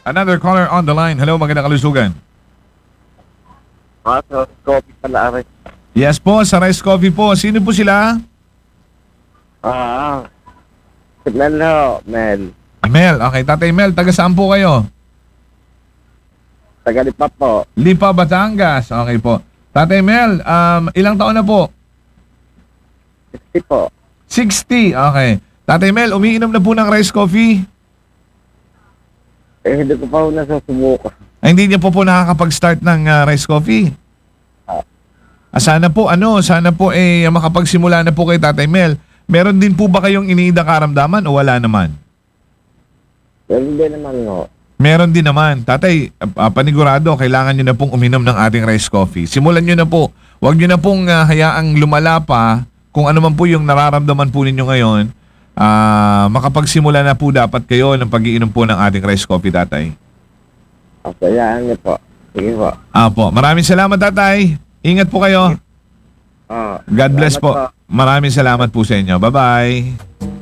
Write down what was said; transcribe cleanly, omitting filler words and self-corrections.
Another caller on the line. Hello, magandang kalusugan. So, coffee pala rin. Yes po, sa Rice Coffee po. Sino po sila? Mel ho, Mel. Mel. Okay, Tatay Mel, taga saan po kayo? Tagalipa po. Lipa, Batangas. Okay po. Tatay Mel, ilang taon na po? 60 po. 60. Okay. Tatay Mel, umiinom na po ng Rice Coffee? Hindi ko pa ho nasusubukan. Ay, hindi niya po nakakapag-start ng Rice Coffee? Sana po, makapagsimula na po kay Tatay Mel. Meron din po ba kayong iniidang karamdaman o wala naman? Pero hindi naman ho. Meron din naman. Tatay, panigurado, kailangan nyo na pong uminom ng ating Rice Coffee. Simulan nyo na po. Huwag nyo na pong hayaang lumala pa. Kung ano man po yung nararamdaman po ninyo ngayon, makapagsimula na po dapat kayo ng pag-iinom po ng ating Rice Coffee, Tatay. Sayaan niyo po. Sige po. Apo, maraming salamat, Tatay. Ingat po kayo. God bless po. Maraming salamat po sa inyo. Bye-bye.